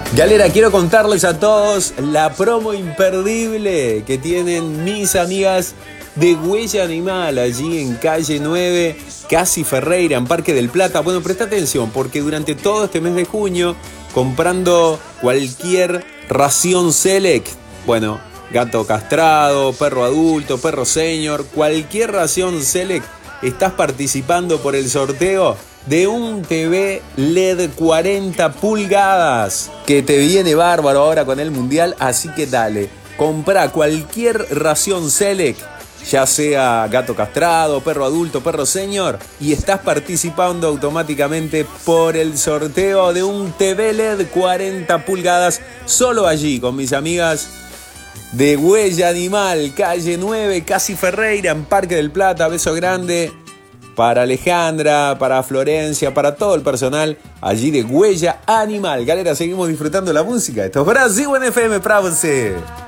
Galera, quiero contarles a todos la promo imperdible que tienen mis amigas de Huella Animal, allí en calle 9, Casi Ferreira, en Parque del Plata. Bueno, presta atención, porque durante todo este mes de junio, comprando cualquier ración Select, bueno, gato castrado, perro adulto, perro senior, cualquier ración Select, estás participando por el sorteo de un TV LED 40 pulgadas que te viene bárbaro ahora con el Mundial. Así que dale, compra cualquier ración Select, ya sea gato castrado, perro adulto, perro senior, y estás participando automáticamente por el sorteo de un TV LED 40 pulgadas, solo allí con mis amigas de Huella Animal, calle 9, Casi Ferreira, en Parque del Plata. Beso grande para Alejandra, para Florencia, para todo el personal allí de Huella Animal. Galera, seguimos disfrutando la música. Esto es Brasil en FM para você.